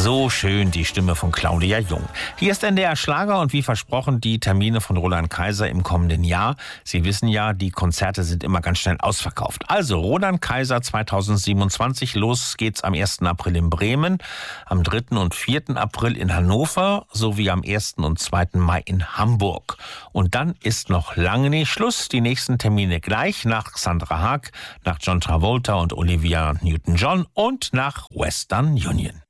So schön, die Stimme von Claudia Jung. Hier ist NDR Schlager und wie versprochen die Termine von Roland Kaiser im kommenden Jahr. Sie wissen ja, die Konzerte sind immer ganz schnell ausverkauft. Also Roland Kaiser 2027, los geht's am 1. April in Bremen, am 3. und 4. April in Hannover sowie am 1. und 2. Mai in Hamburg. Und dann ist noch lange nicht Schluss. Die nächsten Termine gleich nach Sandra Haag, nach John Travolta und Olivia Newton-John und nach Western Union.